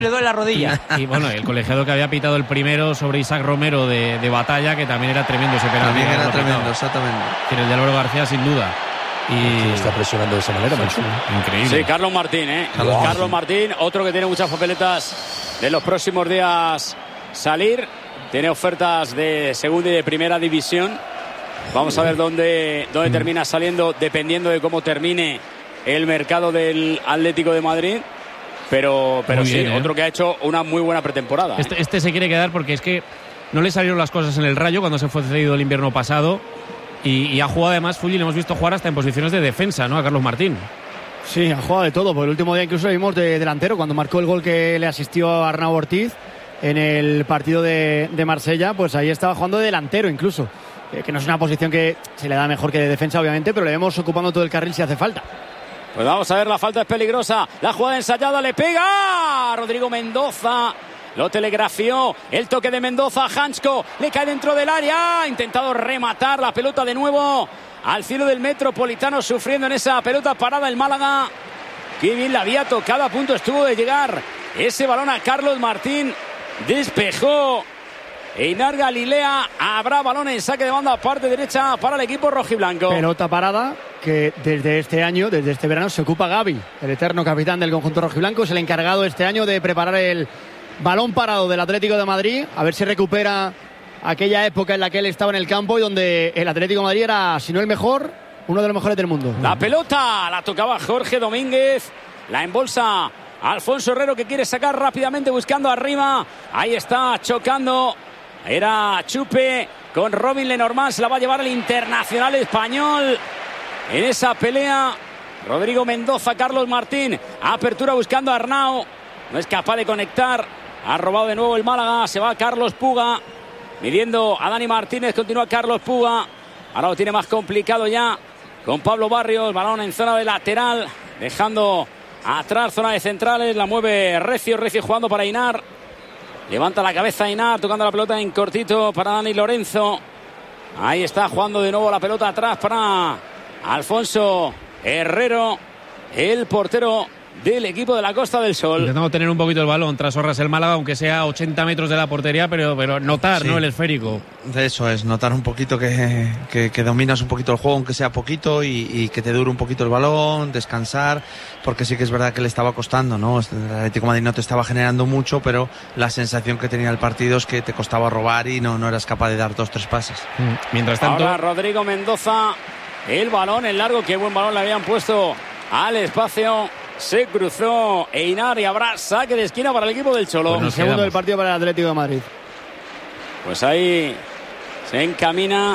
le duele la rodilla. Y bueno, el colegiado que había pitado el primero sobre Isaac Romero de Batalla, que también era tremendo ese penalti. También era tremendo, exactamente. Pero el de Álvaro García, sin duda. Y está presionando de esa manera, macho. Increíble. Sí, Carlos Martín, Carlos Martín, otro que tiene muchas papeletas de los próximos días salir. Tiene ofertas de segunda y de primera división. Vamos a ver dónde termina saliendo, dependiendo de cómo termine el mercado del Atlético de Madrid. Pero sí, otro que ha hecho una muy buena pretemporada. Este se quiere quedar porque es que no le salieron las cosas en el Rayo cuando se fue cedido el invierno pasado. Y ha jugado además, Fulli, le hemos visto jugar hasta en posiciones de defensa, ¿no? A Carlos Martín. Sí, ha jugado de todo. Por el último día incluso lo vimos de delantero, cuando marcó el gol que le asistió a Arnau Ortiz en el partido de Marsella, pues ahí estaba jugando de delantero incluso. Que no es una posición que se le da mejor que de defensa, obviamente, pero le vemos ocupando todo el carril si hace falta. Pues vamos a ver, la falta es peligrosa. La jugada ensayada, le pega Rodrigo Mendoza. Lo telegrafió, el toque de Mendoza, Hansko, le cae dentro del área, ha intentado rematar la pelota de nuevo al cielo del Metropolitano, sufriendo en esa pelota parada el Málaga. Qué bien la había tocado, a punto estuvo de llegar ese balón a Carlos Martín, despejó Einar Galilea, habrá balón en saque de banda parte derecha para el equipo rojiblanco. Pelota parada que desde este año, desde este verano, se ocupa Gavi, el eterno capitán del conjunto rojiblanco, es el encargado este año de preparar el balón parado del Atlético de Madrid, a ver si recupera aquella época en la que él estaba en el campo y donde el Atlético de Madrid era, si no el mejor, uno de los mejores del mundo. La pelota la tocaba Jorge Domínguez, la embolsa Alfonso Herrero, que quiere sacar rápidamente buscando arriba, ahí está chocando, era Chupe con Robin Lenormand, se la va a llevar el internacional español en esa pelea. Rodrigo Mendoza, Carlos Martín, apertura buscando a Arnau, no es capaz de conectar. Ha robado de nuevo el Málaga, se va Carlos Puga, midiendo a Dani Martínez, continúa Carlos Puga, ahora lo tiene más complicado ya con Pablo Barrios, balón en zona de lateral, dejando atrás zona de centrales, la mueve Recio jugando para Einar, levanta la cabeza Einar, tocando la pelota en cortito para Dani Lorenzo, ahí está jugando de nuevo la pelota atrás para Alfonso Herrero, el portero del equipo de la Costa del Sol. Intentando tener un poquito el balón tras Horras el Málaga, aunque sea a 80 metros de la portería, pero notar, sí, ¿no? El esférico. Eso es, notar un poquito que dominas un poquito el juego, aunque sea poquito, y que te dure un poquito el balón, descansar, porque sí que es verdad que le estaba costando, ¿no? El Atlético de Madrid no te estaba generando mucho, pero la sensación que tenía el partido es que te costaba robar y no eras capaz de dar 2-3 pases. Mientras tanto, ahora Rodrigo Mendoza, el balón en largo, qué buen balón le habían puesto al espacio. Se cruzó Einar y habrá saque de esquina para el equipo del Cholo. Pues segundo del partido para el Atlético de Madrid. Pues ahí se encamina,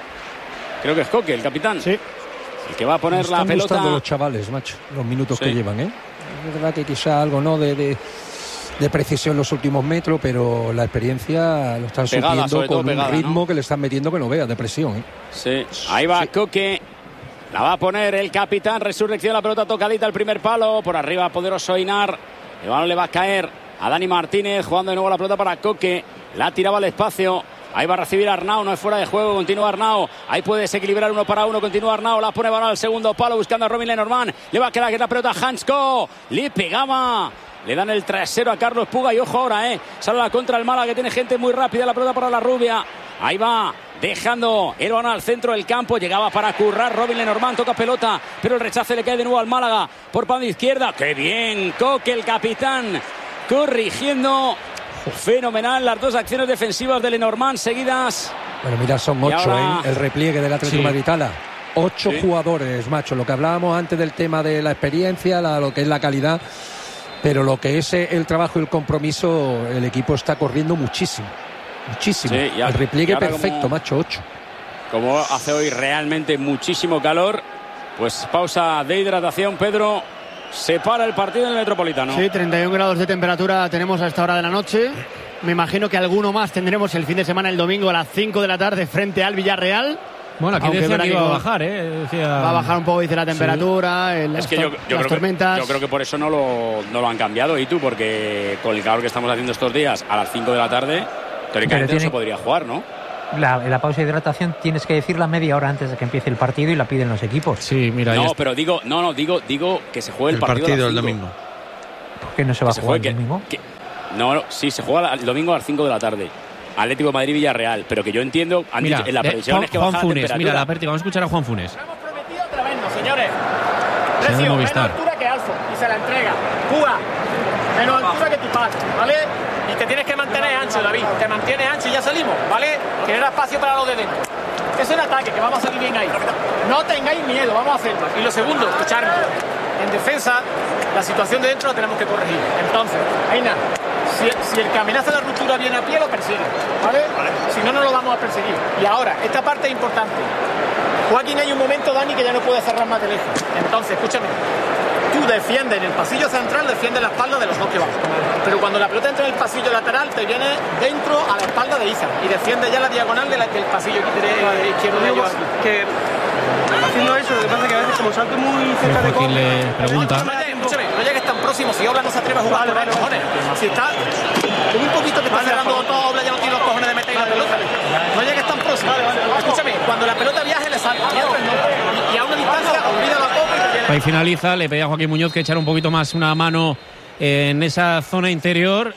creo que es Coque, el capitán. Sí. El que va a poner la pelota. Están gustando los chavales, macho, los minutos que llevan, ¿eh? Es verdad que quizá algo de precisión en los últimos metros, pero la experiencia lo están supliendo con un ritmo, ¿no?, que le están metiendo que no veas, de presión, ¿eh? Sí, ahí va Coque. La va a poner el capitán, Resurrección, la pelota tocadita al primer palo, por arriba poderoso Einar, el balón le va a caer a Dani Martínez, jugando de nuevo la pelota para Coque, la tiraba al espacio, ahí va a recibir Arnau, no es fuera de juego, continúa Arnau, ahí puede desequilibrar 1 para 1, continúa Arnau, la pone balón al segundo palo buscando a Robin Lenormand, le va a quedar la pelota a Hansko, le pegaba, le dan el trasero a Carlos Puga y ojo ahora, sale la contra el Málaga, que tiene gente muy rápida, la pelota para la rubia, ahí va dejando el balón al centro del campo, llegaba para currar Robin Lenormand, toca pelota, pero el rechace le cae de nuevo al Málaga por banda izquierda. ¡Qué bien! Coque, el capitán, corrigiendo. Fenomenal las dos acciones defensivas de Lenormand seguidas. Bueno, mira, son 8, ahora el repliegue del Atlético de Madrid. 8 jugadores, macho. Lo que hablábamos antes del tema de la experiencia, lo que es la calidad, pero lo que es el trabajo y el compromiso, el equipo está corriendo muchísimo. Muchísimo. Sí, el repliegue perfecto, macho, 8. Como hace hoy realmente muchísimo calor, pues pausa de hidratación, Pedro. Se para el partido en el Metropolitano. Sí, 31 grados de temperatura tenemos a esta hora de la noche. Me imagino que alguno más tendremos el fin de semana, el domingo a las 5 de la tarde frente al Villarreal. Bueno, aquí decía que iba a bajar, va a bajar un poco, dice, la temperatura, es que yo las tormentas. Yo creo que por eso no lo han cambiado, y tú, porque con el calor que estamos haciendo estos días, a las 5 de la tarde, teóricamente no se podría jugar, ¿no? La pausa de hidratación tienes que decirla media hora antes de que empiece el partido y la piden los equipos. Sí, mira. No, pero digo que se juegue el partido el domingo. ¿Por qué no se va a jugar el domingo? No, sí, se juega el domingo a las 5 de la tarde. Atlético de Madrid-Villarreal, pero que yo entiendo, han dicho, en la previsión es que baja la temperatura. Mira, la vamos a escuchar a Juan Funes. Lo hemos prometido otra vez, ¿no, señores? Precio, menos altura que Alfo, y se la entrega. Cuba, menos altura que tu padre, ¿vale? Y te tienes que mantener ancho, David. Te mantienes ancho y ya salimos, ¿vale? Que no era espacio para los de dentro. Es un ataque, que vamos a salir bien ahí. No tengáis miedo, vamos a hacerlo. Y lo segundo, escucharme. En defensa, la situación de dentro la tenemos que corregir. Entonces, Aina, si el que amenaza la ruptura viene a pie, lo persigue, ¿vale? Si no, no lo vamos a perseguir. Y ahora, esta parte es importante. Joaquín, hay un momento, Dani, que ya no puede cerrar más de lejos. Entonces, escúchame. Tú defiendes en el pasillo central, defiendes la espalda de los dos que van. Pero cuando la pelota entra en el pasillo lateral, te viene dentro a la espalda de Isa y defiende ya la diagonal del pasillo izquierdo de ellos. Que haciendo eso, lo que pasa es que a veces como salto muy cerca de Joaquín le pregunta. Escúchame, no llegues tan próximo. Si Obla no se atreve a jugar, vale, cojones. Si está un poquito que está cerrando todo, Obla ya no tiene los cojones de meter la pelota. No llegues tan próximo. Escúchame, cuando la pelota viaje le salta. Y a una distancia, olvida la copa y te viene. Ahí finaliza, le pedía a Joaquín Muñoz que echara un poquito más una mano en esa zona interior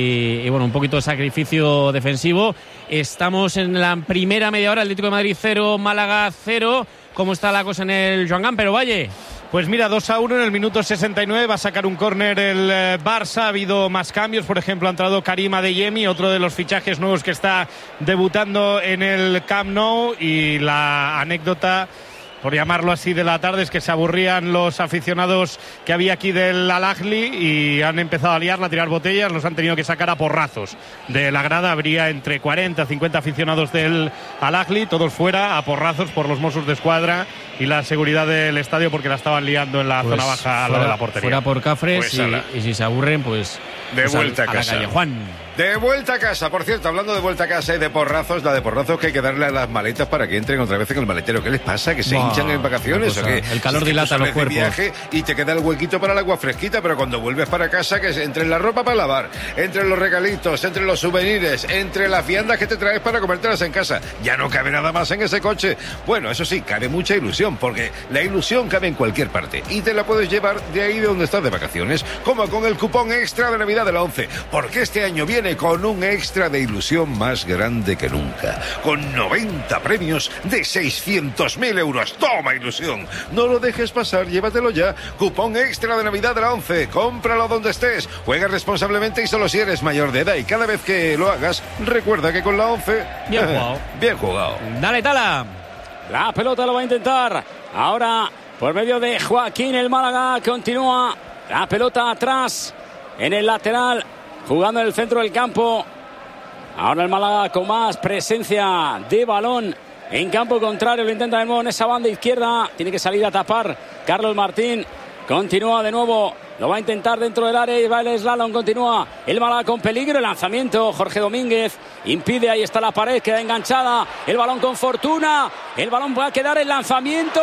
y bueno, un poquito de sacrificio defensivo. Estamos en la primera media hora, Atlético de Madrid 0, Málaga 0. ¿Cómo está la cosa en el Joan Gamper, Valle? Pues mira, 2-1 en el minuto 69, va a sacar un córner el Barça, ha habido más cambios, por ejemplo ha entrado Karim Adeyemi, otro de los fichajes nuevos que está debutando en el Camp Nou, y la anécdota, por llamarlo así, de la tarde es que se aburrían los aficionados que había aquí del Al-Ahly y han empezado a liarla, a tirar botellas, los han tenido que sacar a porrazos de la grada. Habría entre 40 y 50 aficionados del Al-Ahly, todos fuera a porrazos por los Mossos de Escuadra y la seguridad del estadio, porque la estaban liando en la zona baja al lado de la portería. Fuera por Cafres, pues y si se aburren, pues de vuelta a casa. La calle Juan. De vuelta a casa. Por cierto, hablando de vuelta a casa y de porrazos, la de porrazos que hay que darle a las maletas para que entren otra vez en el maletero. ¿Qué les pasa? ¿Que se hinchan en vacaciones o qué? El calor dilata los cuerpos. Viaje y te queda el huequito para el agua fresquita, pero cuando vuelves para casa, que entre la ropa para lavar, entre los regalitos, entre los souvenirs, entre las viandas que te traes para comértelas en casa, ya no cabe nada más en ese coche. Bueno, eso sí, cabe mucha ilusión, porque la ilusión cabe en cualquier parte y te la puedes llevar de ahí de donde estás de vacaciones, como con el cupón extra de Navidad de la 11, porque este año viene con un extra de ilusión más grande que nunca, con 90 premios de 600.000 euros. ¡Toma, ilusión! No lo dejes pasar, llévatelo ya. Cupón extra de Navidad de la 11. Cómpralo donde estés. Juega responsablemente y solo si eres mayor de edad. Y cada vez que lo hagas, recuerda que con la 11... Bien jugado. Bien jugado. Dale, Tala. La pelota lo va a intentar. Ahora, por medio de Joaquín, el Málaga continúa. La pelota atrás, en el lateral, jugando en el centro del campo. Ahora el Málaga con más presencia de balón en campo contrario. Lo intenta de nuevo en esa banda izquierda. Tiene que salir a tapar Carlos Martín. Continúa de nuevo. Lo va a intentar dentro del área y va el slalom. Continúa el Málaga con peligro. El lanzamiento. Jorge Domínguez impide. Ahí está la pared. Queda enganchada. El balón con fortuna. El balón va a quedar. El lanzamiento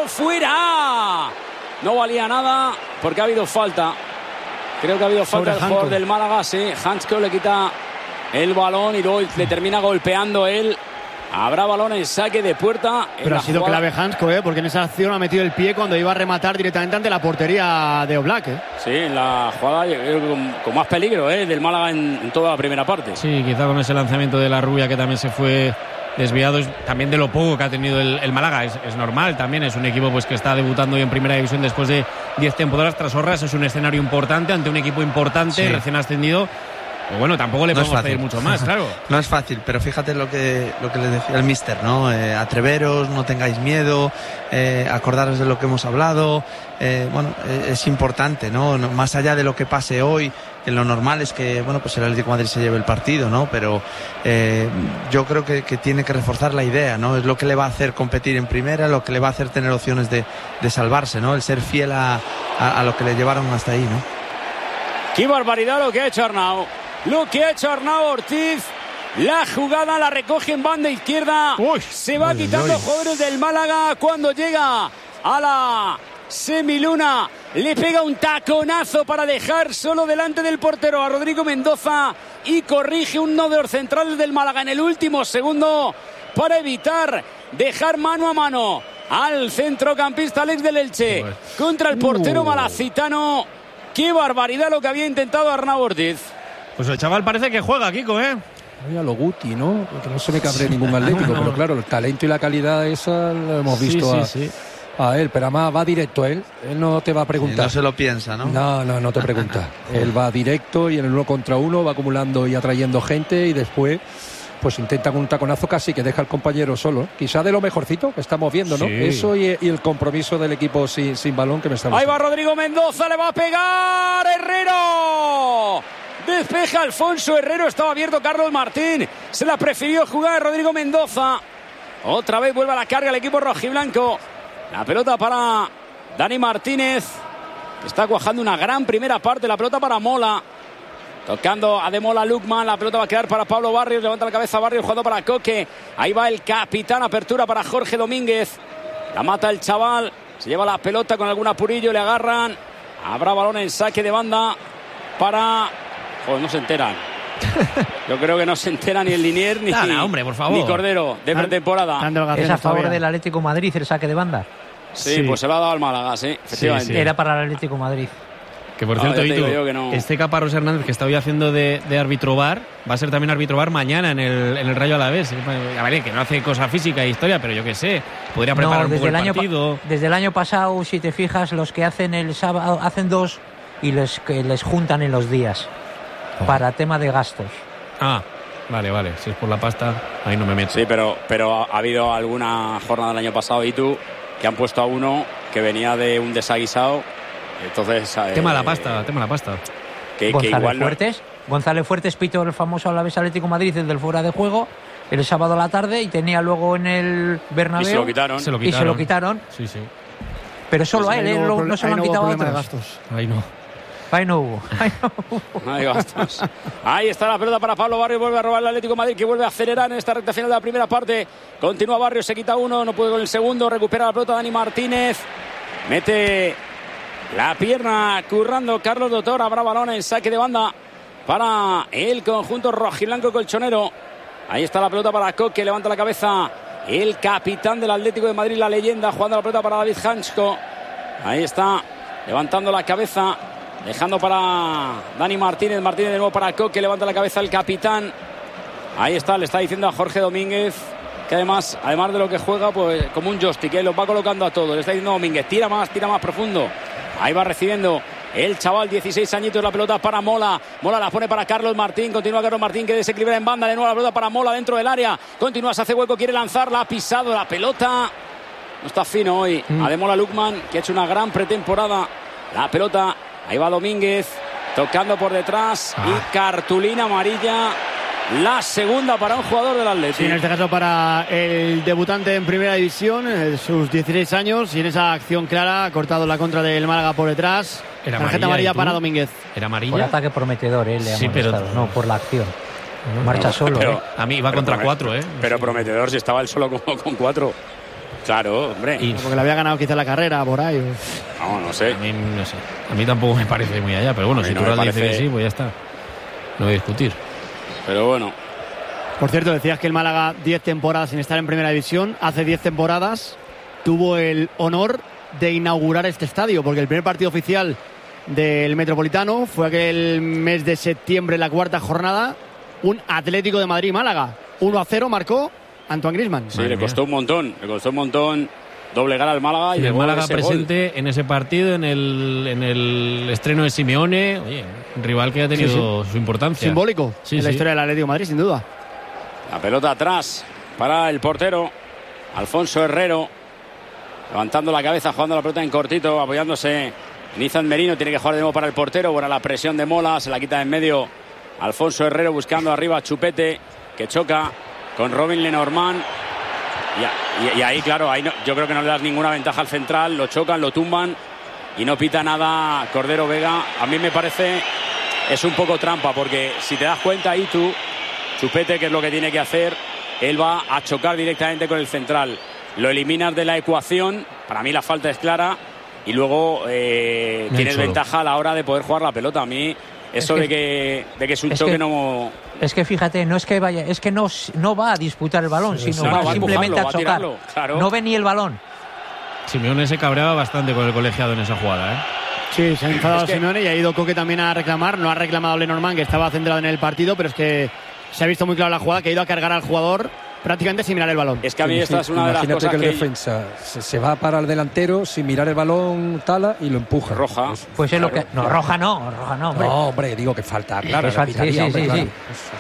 fuera. No valía nada porque ha habido falta. Creo que ha habido falta del jugador del Málaga. Sí, Hansko le quita el balón y luego le termina golpeando él. Habrá balón en saque de puerta. Pero ha sido clave Hansko, porque en esa acción ha metido el pie cuando iba a rematar directamente ante la portería de Oblak. Sí, en la jugada con más peligro del Málaga en toda la primera parte. Sí, quizá con ese lanzamiento de la Rubia que también se fue desviado, también de lo poco que ha tenido el Málaga. Es normal también, es un equipo pues que está debutando hoy en primera división después de 10 temporadas tras Horras. Es un escenario importante ante un equipo importante, recién ascendido. Pero bueno, tampoco le podemos pedir mucho más, claro. No es fácil, pero fíjate lo que les decía el míster, ¿no? Atreveros, no tengáis miedo, acordaros de lo que hemos hablado. Bueno, es importante, ¿no? Más allá de lo que pase hoy, que lo normal es que, bueno, pues el Atlético de Madrid se lleve el partido, ¿no? Pero yo creo que tiene que reforzar la idea, ¿no? Es lo que le va a hacer competir en primera, lo que le va a hacer tener opciones de salvarse, ¿no? El ser fiel a lo que le llevaron hasta ahí, ¿no? ¡Qué barbaridad lo que ha hecho Arnau! Lo que ha hecho Arnau Ortiz. La jugada la recoge en banda izquierda. Se va quitando jugadores del Málaga cuando llega a la semiluna. Le pega un taconazo para dejar solo delante del portero a Rodrigo Mendoza y corrige uno de los centrales del Málaga en el último segundo para evitar dejar mano a mano al centrocampista Alex del Elche contra el portero malacitano. Qué barbaridad lo que había intentado Arnau Ortiz. Pues el chaval parece que juega, Kiko, ¿eh? Muy a lo Guti, ¿no? Porque no se me cabre ningún atlético, pero claro, el talento y la calidad esa lo hemos visto a él, pero además va directo él no te va a preguntar. No se lo piensa, ¿no? No te pregunta. Él va directo y en el 1 contra 1 va acumulando y atrayendo gente y después pues intenta con un taconazo casi que deja al compañero solo. Quizá de lo mejorcito que estamos viendo, ¿no? Eso y el compromiso del equipo sin balón que me está gustando. Ahí va Rodrigo Mendoza, le va a pegar Herrero. Despeja Alfonso Herrero, estaba abierto Carlos Martín. Se la prefirió jugar Rodrigo Mendoza. Otra vez vuelve a la carga el equipo rojiblanco. La pelota para Dani Martínez, que está cuajando una gran primera parte. La pelota para Mola. Tocando a Ademola Lukman. La pelota va a quedar para Pablo Barrios. Levanta la cabeza Barrios, jugando para Coque. Ahí va el capitán. Apertura para Jorge Domínguez. La mata el chaval. Se lleva la pelota con algún apurillo. Le agarran. Habrá balón en saque de banda para... Joder, no se enteran. Yo creo que no se entera ni el Linier ni, hombre, por favor, ni Cordero de pretemporada. Es a favor del Atlético de Madrid el saque de banda. Sí, pues se lo ha dado al Málaga, sí, efectivamente. Sí. Era para el Atlético de Madrid. Que por cierto, este Caparrós Hernández que está hoy haciendo de árbitro VAR, va a ser también árbitro VAR mañana en el Rayo Alavés. A ver, que no hace cosa física e historia, pero yo qué sé, podría preparar un poco el partido. Desde el año pasado, si te fijas, los que hacen el sábado hacen 2 y les juntan en los días para tema de gastos. Vale, si es por la pasta, ahí no me meto. Sí, pero ha habido alguna jornada del año pasado, y tú, que han puesto a uno que venía de un desaguisado. Entonces, tema la pasta. Que igual González Fuertes pitó el famoso Alavés Atlético Madrid desde el fuera de juego el sábado a la tarde y tenía luego en el Bernabéu. Y se lo quitaron. Sí. Pero solo a él, no se lo han quitado a otros. Ahí no hubo. Ahí gastos. Ahí está la pelota para Pablo Barrios. Vuelve a robar el Atlético de Madrid, que vuelve a acelerar en esta recta final de la primera parte. Continúa Barrios, se quita uno, no puede con el segundo. Recupera la pelota Dani Martínez. Mete la pierna currando Carlos Doctor. Habrá balón en saque de banda para el conjunto rojiblanco colchonero. Ahí está la pelota para Coque. Levanta la cabeza el capitán del Atlético de Madrid, la leyenda, jugando la pelota para David Hansko. Ahí está, levantando la cabeza. Dejando para Dani Martínez. Martínez de nuevo para Coque. Levanta la cabeza el capitán. Ahí está, le está diciendo a Jorge Domínguez que además de lo que juega, pues como un joystick, los va colocando a todos. Le está diciendo Domínguez, tira más profundo. Ahí va recibiendo el chaval, 16 añitos, la pelota para Mola. Mola la pone para Carlos Martín. Continúa Carlos Martín, que desequilibra en banda. De nuevo la pelota para Mola dentro del área. Continúa, se hace hueco, quiere lanzarla. Ha pisado la pelota. No está fino hoy. Ademola Lukman, que ha hecho una gran pretemporada. La pelota. Ahí va Domínguez, tocando por detrás y cartulina amarilla. La segunda para un jugador del Atlético. Sí, en este caso para el debutante en primera división, sus 16 años, y en esa acción clara ha cortado la contra del Málaga por detrás. Tarjeta amarilla para Domínguez. ¿Era amarilla? Por ataque prometedor, le ha molestado, no por la acción. Marcha solo. Pero, a mí va contra 4, Pero prometedor si estaba él solo con 4. Claro, hombre. Porque le había ganado quizá la carrera por ahí. No sé. A mí tampoco me parece muy allá, pero bueno, si Tural dice que sí, pues ya está. No voy a discutir. Pero bueno. Por cierto, decías que el Málaga 10 temporadas sin estar en primera división. Hace 10 temporadas tuvo el honor de inaugurar este estadio, porque el primer partido oficial del Metropolitano fue aquel mes de septiembre, la cuarta jornada, un Atlético de Madrid-Málaga. 1-0 marcó Antoine Griezmann. Sí, le costó un montón doblegar al Málaga. Y el Málaga presente gol en ese partido, en el estreno de Simeone. Oye, un rival que ha tenido su importancia. Simbólico en la historia del Atlético de Madrid, sin duda. La pelota atrás para el portero Alfonso Herrero, levantando la cabeza, jugando la pelota en cortito, apoyándose en Izan Merino. Tiene que jugar de nuevo para el portero. Buena la presión de Mola, se la quita en medio Alfonso Herrero, buscando arriba a Chupete, que choca con Robin Lenormand. Y ahí, claro, yo creo que no le das ninguna ventaja al central. Lo chocan, lo tumban y no pita nada Cordero Vega. A mí me parece es un poco trampa, porque si te das cuenta ahí tú, Chupete, que es lo que tiene que hacer, él va a chocar directamente con el central. Lo eliminas de la ecuación. Para mí la falta es clara y luego tienes ventaja a la hora de poder jugar la pelota. A mí eso de que es un choque no... Es que fíjate, no es que vaya, es que no va a disputar el balón, sino va simplemente a chocar. Claro. No ve ni el balón. Simeone se cabreaba bastante con el colegiado en esa jugada, Sí, se ha enfadado Es que- Simeone y ha ido Coque también a reclamar. No ha reclamado Lenormand, que estaba centrado en el partido, pero es que se ha visto muy claro la jugada, que ha ido a cargar al jugador prácticamente sin mirar el balón. Es que a mí esta es una de las Imagínate cosas que el que... defensa se va para el delantero sin mirar el balón, tala y lo empuja. Roja. Pues es lo que. No, roja no, hombre. No, hombre, digo que falta, claro, Que falta, pitaría, sí, hombre, sí, claro. sí.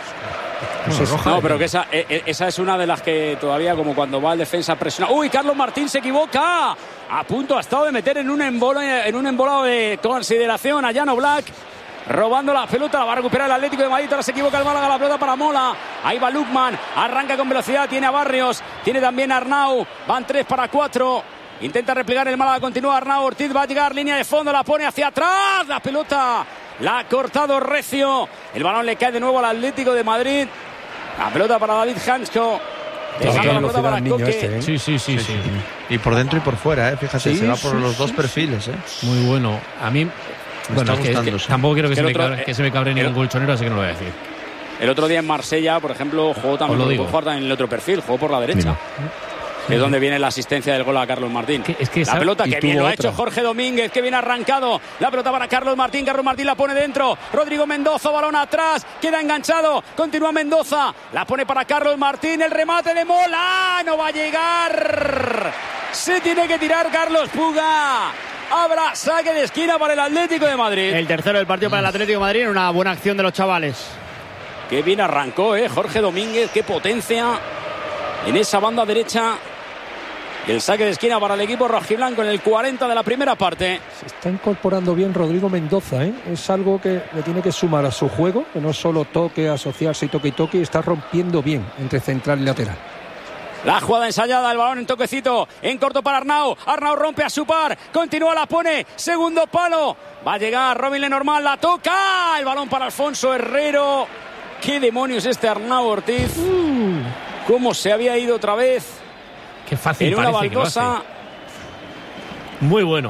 Pues es roja. No, pero que esa es una de las que todavía, como cuando va el defensa presiona. ¡Uy, Carlos Martín se equivoca! A punto ha estado de meter en un embolado de consideración a Jan Oblak. Robando la pelota, la va a recuperar el Atlético de Madrid. Ahora se equivoca el Málaga, la pelota para Mola. Ahí va Lukman, arranca con velocidad. Tiene a Barrios, tiene también a Arnau. Van 3 para 4. Intenta replegar el Málaga, continúa Arnau. Ortiz va a llegar, línea de fondo, la pone hacia atrás. La pelota la ha cortado Recio. El balón le cae de nuevo al Atlético de Madrid. La pelota para David Hansko. Dejando la pelota para Coque. Sí. Y por dentro y por fuera, fíjate, Sí, se va por sí, los sí, dos sí. perfiles. Muy bueno. A mí... Bueno, está es que gustando, sí. tampoco quiero que, Es que se me cabre ningún colchonero, así que no lo voy a decir. El otro día en Marsella, por ejemplo, jugó también, Os lo digo. puede jugar también en el otro perfil, jugó por la derecha. Que es donde viene la asistencia del gol a Carlos Martín. La pelota y que bien tuvo lo ha otra. hecho Jorge Domínguez, que bien arrancado. La pelota para Carlos Martín la pone dentro. Rodrigo Mendoza, balón atrás, queda enganchado. Continúa Mendoza, la pone para Carlos Martín. El remate de Mola, no va a llegar. Se tiene que tirar Carlos Puga. Habrá saque de esquina para el Atlético de Madrid. El tercero del partido para el Atlético de Madrid, una buena acción de los chavales. Qué bien arrancó, Jorge Domínguez, qué potencia en esa banda derecha. El saque de esquina para el equipo rojiblanco en el 40 de la primera parte. Se está incorporando bien Rodrigo Mendoza, ¿eh? Es algo que le tiene que sumar a su juego, que no solo toque, asociarse y toque, está rompiendo bien entre central y lateral. La jugada ensayada, el balón en toquecito, en corto para Arnau. Arnau rompe a su par, continúa, la pone, segundo palo. Va a llegar Robin Lenormand, la toca. El balón para Alfonso Herrero. ¿Qué demonios este Arnau Ortiz? ¿Cómo se había ido otra vez? Qué fácil En una parece que lo hace. baldosa. Muy bueno.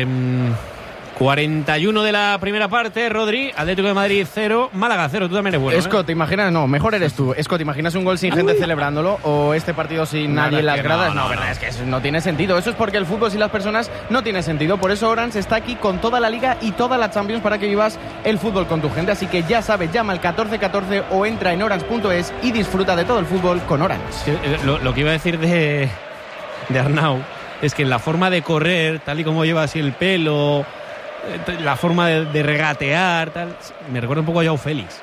41 de la primera parte, Rodri, Atlético de Madrid 0, Málaga 0. Tú también eres bueno. Esco, ¿te imaginas? No, mejor eres tú. Esco, ¿te imaginas un gol sin gente celebrándolo o este partido sin nadie en las gradas? No, verdad, es que eso no tiene sentido. Eso es porque el fútbol sin las personas no tiene sentido. Por eso Orange está aquí con toda la Liga y toda la Champions para que vivas el fútbol con tu gente. Así que ya sabes, llama al 1414 o entra en orange.es y disfruta de todo el fútbol con Orange. Lo que iba a decir de Arnau es que en la forma de correr, tal y como lleva así el pelo, la forma de regatear, tal, me recuerda un poco a Joao Félix.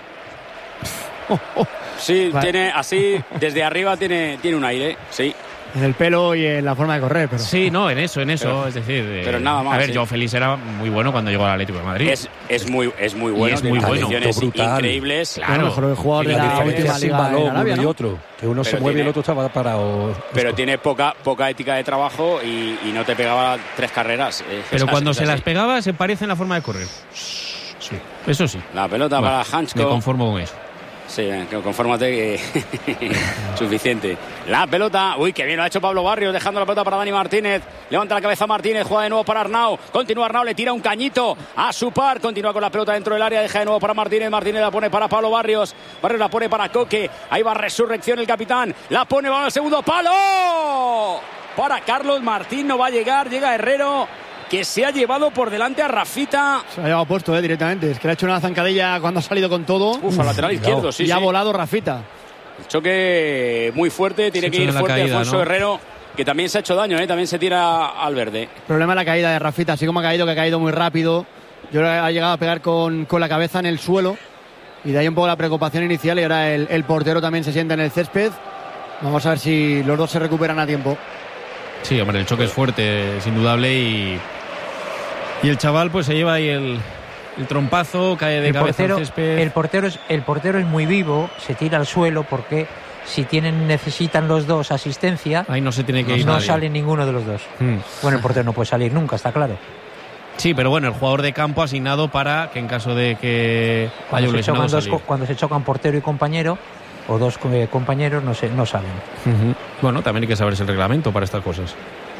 Sí, Vale. tiene así, desde arriba tiene un aire, sí. En el pelo y en la forma de correr, pero... Sí, no, en eso, Pero- es decir... pero nada más, A ver, sí. Joao Félix era muy bueno cuando llegó al Atlético de Madrid. Es muy bueno, es muy tiene bueno. condiciones Brutal. increíbles. Claro. Bueno, mejor jugador Y de la la diferencia última sin liga balón en Arabia, uno y ¿no? otro, que uno se Pero mueve y tiene- el otro estaba parado. Pero tiene poca ética de trabajo y no te pegaba 3 carreras. Pero cuando se las pega pegaba se parece en la forma de correr. Sí, eso sí. la pelota Bueno, para Hansko. me conformo con eso. Sí, confórmate que suficiente. La pelota, uy, qué bien lo ha hecho Pablo Barrios, dejando la pelota para Dani Martínez. Levanta la cabeza Martínez, juega de nuevo para Arnau. Continúa Arnau, le tira un cañito a su par. Continúa con la pelota dentro del área, deja de nuevo para Martínez. Martínez la pone para Pablo Barrios. Barrios la pone para Coque. Ahí va Resurrección el capitán. La pone, va al segundo palo. Para Carlos Martín, no va a llegar. Llega Herrero, que se ha llevado por delante a Rafita. Se lo ha llevado puesto directamente. Es que le ha hecho una zancadilla cuando ha salido con todo. Uf, al lateral izquierdo, sí, y ha sí. volado Rafita. El choque muy fuerte, tiene Se que ha ir hecho en la fuerte caída, Alfonso ¿no? Herrero, que también se ha hecho daño, también se tira al verde. Problema es la caída de Rafita. Así como ha caído, que ha caído muy rápido. Yo creo que ha llegado a pegar con la cabeza en el suelo. Y de ahí un poco la preocupación inicial. Y ahora el portero también se sienta en el césped. Vamos a ver si los dos se recuperan a tiempo. Sí, hombre, el choque es fuerte, es indudable y el chaval pues se lleva ahí el trompazo, cae de cabeza al césped. el portero es muy vivo, se tira al suelo porque si necesitan los dos asistencia, Ahí no se tiene que ir no nadie. sale ninguno de los dos. Mm. Bueno, el portero no puede salir nunca, está claro. Sí, pero bueno, el jugador de campo asignado para que en caso de que haya Cuando un se, lesionado chocan salir. cuando se chocan portero y compañero, o dos compañeros, no salen. Ujú. Bueno, también hay que saberse el reglamento para estas cosas.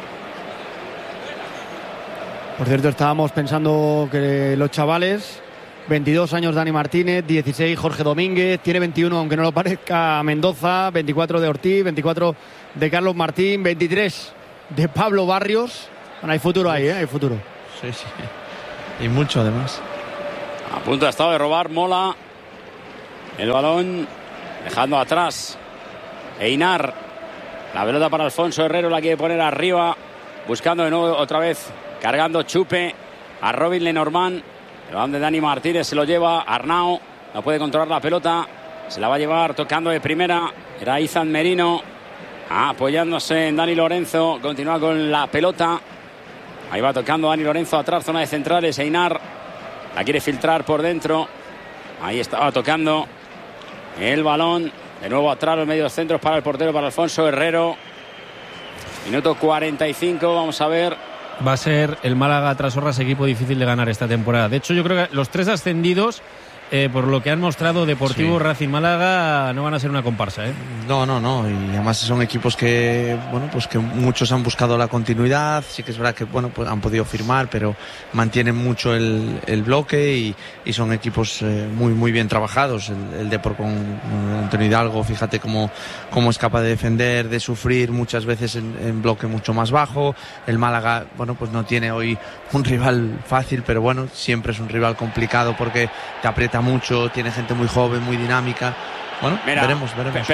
Por cierto, estábamos pensando que los chavales, 22 años Dani Martínez, 16 Jorge Domínguez, tiene 21, aunque no lo parezca, Mendoza, 24 de Ortiz, 24 de Carlos Martín, 23 de Pablo Barrios. Bueno, hay futuro ahí, hay futuro. Sí, sí. Y mucho además. A punto ha estado de robar Mola el balón, dejando atrás Einar. La pelota para Alfonso Herrero, la quiere poner arriba, buscando de nuevo otra vez, cargando Chupe a Robin Lenormand. El balón de Dani Martínez se lo lleva Arnau, no puede controlar la pelota, se la va a llevar tocando de primera. Era Izan Merino, apoyándose en Dani Lorenzo, continúa con la pelota. Ahí va tocando Dani Lorenzo atrás, zona de centrales. Einar la quiere filtrar por dentro. Ahí estaba tocando el balón. De nuevo atrás los medios centros para el portero, para Alfonso Herrero. Minuto 45, vamos a ver. Va a ser el Málaga Trasorras equipo difícil de ganar esta temporada. De hecho, yo creo que los 3 ascendidos, por lo que han mostrado Deportivo, Racing, Málaga, no van a ser una comparsa, ¿eh? No. Y además son equipos que, bueno, pues que muchos han buscado la continuidad. Sí que es verdad que, bueno, pues han podido firmar, pero mantienen mucho el bloque y son equipos muy bien trabajados. El Depor con Antonio Hidalgo, fíjate cómo es capaz de defender, de sufrir muchas veces en bloque mucho más bajo. El Málaga, bueno, pues no tiene hoy un rival fácil, pero bueno, siempre es un rival complicado porque te aprieta mucho, tiene gente muy joven, muy dinámica. Bueno, mira, veremos.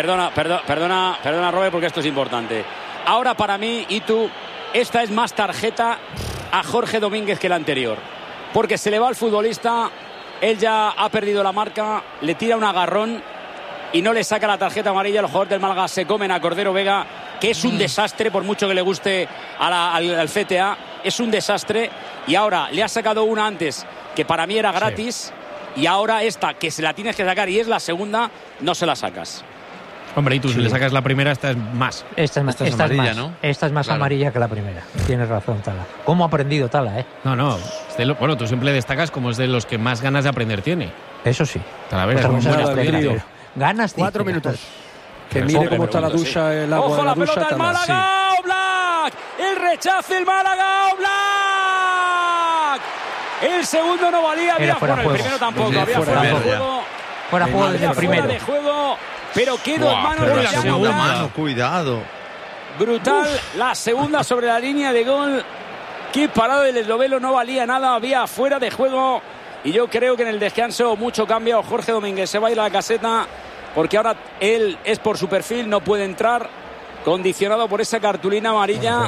Perdona, Robert, porque esto es importante. Ahora para mí, Itu, esta es más tarjeta a Jorge Domínguez que la anterior, porque se le va al futbolista, él ya ha perdido la marca, le tira un agarrón y no le saca la tarjeta amarilla. Los jugadores del Málaga se comen a Cordero Vega, que es un desastre, por mucho que le guste al CTA, es un desastre. Y ahora le ha sacado una antes que para mí era gratis, y ahora esta que se la tienes que sacar y es la segunda, no se la sacas. Hombre, y tú si le sacas la primera, esta es más. Esta es amarilla, ¿no? Esta es más amarilla que la primera. Tienes razón, Tala. ¿Cómo ha aprendido Tala, eh? No. Bueno, tú siempre destacas como es de los que más ganas de aprender tiene. Eso sí. Talavera, ganas 4 minutos. Que mire cómo está la ducha, el agua de la ducha. ¡Ojo la pelota, el Málaga! ¡Oblak! ¡El rechace, el Málaga! ¡Oblak! El segundo no valía, había fuera el primero tampoco, había fuera de juego. Fuera de juego desde el primero. Fuera de juego, pero quedó en manos de la segunda mano, cuidado. Brutal, la segunda sobre la línea de gol. Qué parado del esloveno, no valía nada, había fuera de juego. Y yo creo que en el descanso mucho cambio. Jorge Domínguez se va a ir a la caseta porque ahora él es por su perfil, no puede entrar, condicionado por esa cartulina amarilla.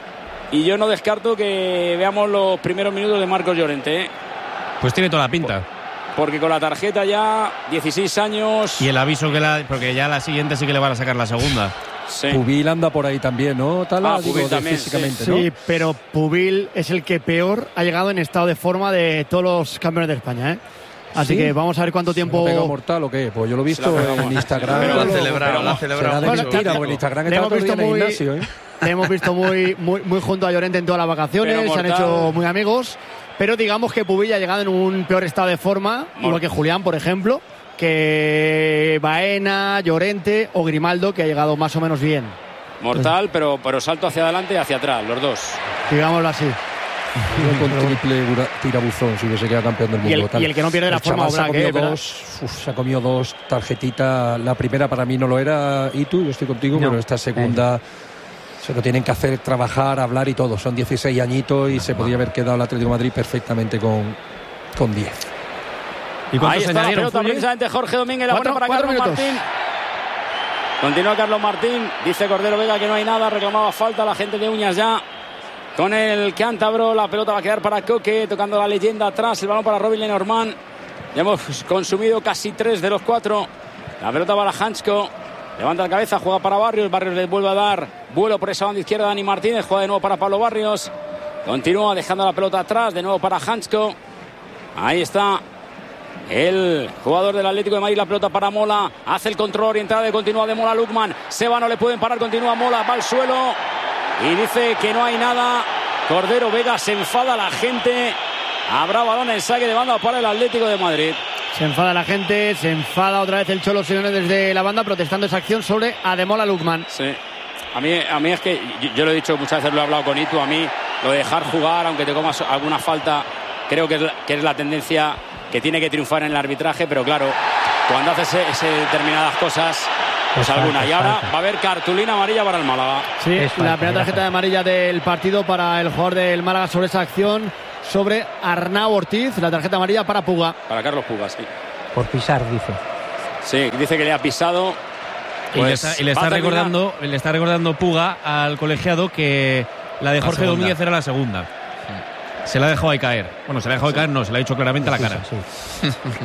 Y yo no descarto que veamos los primeros minutos de Marcos Llorente, ¿eh? Pues tiene toda la pinta. Porque con la tarjeta ya, 16 años. Y el aviso porque ya la siguiente sí que le van a sacar la segunda. Sí. Pubil anda por ahí también, ¿no? Tala, Pubil también, físicamente, sí. ¿no? Sí, pero Pubil es el que peor ha llegado en estado de forma de todos los campeones de España, ¿eh? Así que vamos a ver cuánto tiempo. ¿Se ha pegado mortal o qué? Pues yo lo he visto en Instagram. Pero lo ha celebrado. Será de mentira, porque en Instagram está todo el día en el gimnasio, ¿eh? Le hemos visto muy junto a Llorente en todas las vacaciones, se han hecho muy amigos, pero digamos que Pubil ha llegado en un peor estado de forma, igual que Julián, por ejemplo, que Baena, Llorente o Grimaldo, que ha llegado más o menos bien. Mortal, pero salto hacia adelante y hacia atrás, los dos. Digámoslo así. Con triple tirabuzón, si hubiese quedado campeón del mundo. Y el que no pierde la forma, se ha comido 2 tarjetitas. La primera para mí no lo era, y tú, yo estoy contigo, pero esta segunda se lo tienen que hacer trabajar, hablar y todo. Son 16 añitos y se podría haber quedado el Atlético de Madrid perfectamente con 10. ¿Y ahí está la pelota, precisamente Jorge Domínguez, la buena para Carlos Martín. Continúa Carlos Martín, dice Cordero Vega que no hay nada, reclamaba falta la gente de Uñas ya. Con el cántabro, la pelota va a quedar para Coque, tocando la leyenda atrás, el balón para Robin Lenormand. Ya hemos consumido casi 3 de los 4. La pelota para Hansko, levanta la cabeza, juega para Barrios le vuelve a dar vuelo por esa banda izquierda. Dani Martínez juega de nuevo para Pablo Barrios, continúa dejando la pelota atrás, de nuevo para Hansko. Ahí está el jugador del Atlético de Madrid, la pelota para Mola, hace el control orientado y continúa de Mola Lukman. Seba no le pueden parar, continúa Mola, va al suelo y dice que no hay nada. Cordero Vega, se enfada la gente. Habrá balón en saque de banda para el Atlético de Madrid. Se enfada la gente, se enfada otra vez el Cholo Simeone desde la banda protestando esa acción sobre Ademola Lukman. Sí. A mí es que yo lo he dicho muchas veces, lo he hablado con Itu, a mí lo de dejar jugar aunque te comas alguna falta creo que es la tendencia que tiene que triunfar en el arbitraje, pero claro, cuando haces determinadas cosas, pues alguna. Y ahora va a haber cartulina amarilla para el Málaga. Sí, la primera tarjeta de amarilla del partido para el jugador del Málaga sobre esa acción. sobre Arnau Ortiz. La tarjeta amarilla para Puga. Para Carlos Puga, sí. Por pisar, dice. Sí, dice que le ha pisado. Pues y le está recordando Puga al colegiado que la de Jorge Domínguez era la segunda. Se la ha dejado ahí caer. Bueno, se la ha dejado caer, no, se la ha dicho claramente a la cara. Sí.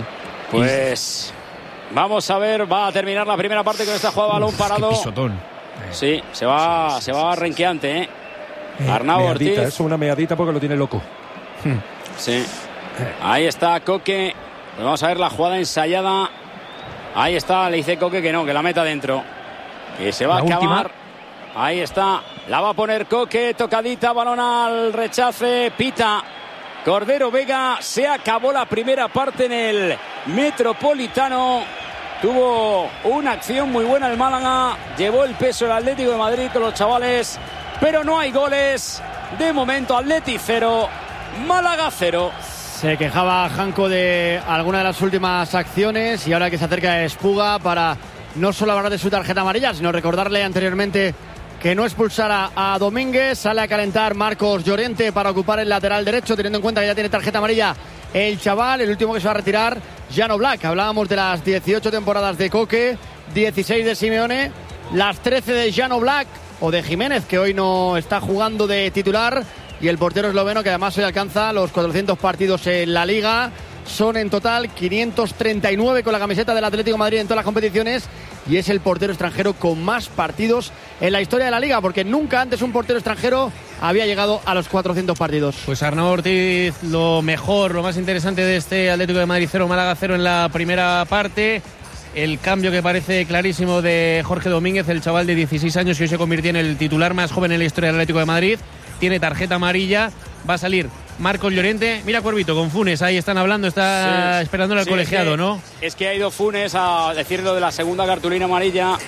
Pues vamos a ver, va a terminar la primera parte con esta jugada balón parado. Qué pisotón. Sí, se va renqueante, ¿eh? Arnau Ortiz. Es una meadita porque lo tiene loco. Sí. Ahí está Coque. Pues vamos a ver la jugada ensayada. Ahí está, le dice Coque que no, que la meta dentro. Que se va a acabar. Última. Ahí está, la va a poner Coque, tocadita, balón al rechace, pita Cordero Vega. Se acabó la primera parte en el Metropolitano. Tuvo una acción muy buena el Málaga, llevó el peso el Atlético de Madrid con los chavales, pero no hay goles. De momento Atleti 0, Málaga 0. Se quejaba Janko de alguna de las últimas acciones y ahora que se acerca es Puga para no solo hablar de su tarjeta amarilla, sino recordarle anteriormente que no expulsara a Domínguez. Sale a calentar Marcos Llorente para ocupar el lateral derecho, teniendo en cuenta que ya tiene tarjeta amarilla el chaval. El último que se va a retirar, Jano Black. Hablábamos de las 18 temporadas de Coque, 16 de Simeone, las 13 de Jano Black o de Jiménez, que hoy no está jugando de titular, y el portero esloveno, que además hoy alcanza los 400 partidos en la Liga. Son en total 539 con la camiseta del Atlético de Madrid en todas las competiciones, y es el portero extranjero con más partidos en la historia de la Liga, porque nunca antes un portero extranjero había llegado a los 400 partidos. Pues Arnau Ortiz, lo mejor, lo más interesante de este Atlético de Madrid 0, Málaga 0 en la primera parte. El cambio que parece clarísimo de Jorge Domínguez, el chaval de 16 años que hoy se convirtió en el titular más joven en la historia del Atlético de Madrid. Tiene tarjeta amarilla, va a salir Marcos Llorente. Mira Cuervito, con Funes, ahí están hablando, está esperándole al colegiado, ¿no? Es que ha ido Funes a decir lo de la segunda cartulina amarilla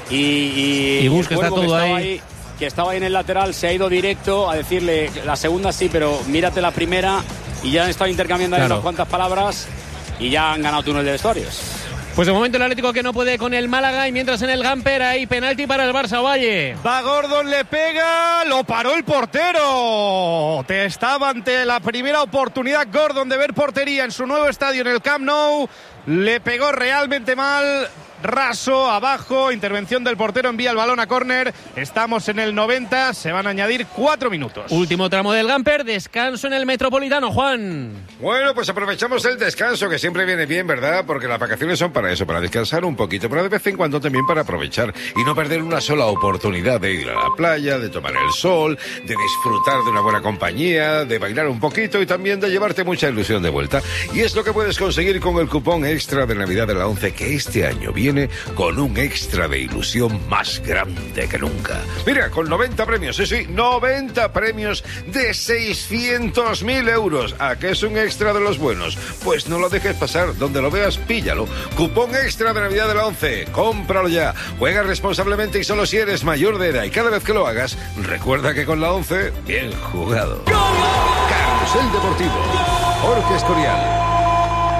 y Gus, que está todo ahí. Que estaba ahí en el lateral, se ha ido directo a decirle la segunda sí, pero mírate la primera, y ya han estado intercambiando ahí unas cuantas palabras y ya han ganado túnel de vestuarios. Pues de momento el Atlético que no puede con el Málaga, y mientras en el Gamper hay penalti para el Barça. Valle. Va Gordon, le pega, lo paró el portero. Estaba ante la primera oportunidad Gordon de ver portería en su nuevo estadio en el Camp Nou. Le pegó realmente mal. Raso, abajo, intervención del portero, envía el balón a córner. Estamos en el 90, se van a añadir 4 minutos. Último tramo del Gamper, descanso en el Metropolitano, Juan. Bueno, pues aprovechamos el descanso, que siempre viene bien, ¿verdad? Porque las vacaciones son para eso, para descansar un poquito, pero de vez en cuando también para aprovechar y no perder una sola oportunidad de ir a la playa, de tomar el sol, de disfrutar de una buena compañía, de bailar un poquito y también de llevarte mucha ilusión de vuelta. Y es lo que puedes conseguir con el cupón extra de Navidad de la 11, que este año viene con un extra de ilusión más grande que nunca. Mira, con 90 premios, sí, 90 premios de 600.000 euros. ¿A qué es un extra de los buenos? Pues no lo dejes pasar, donde lo veas, píllalo. Cupón extra de Navidad de la 11, cómpralo ya. Juega responsablemente y solo si eres mayor de edad, y cada vez que lo hagas, recuerda que con la 11, bien jugado. Carrusel Deportivo, Jorge Escorial.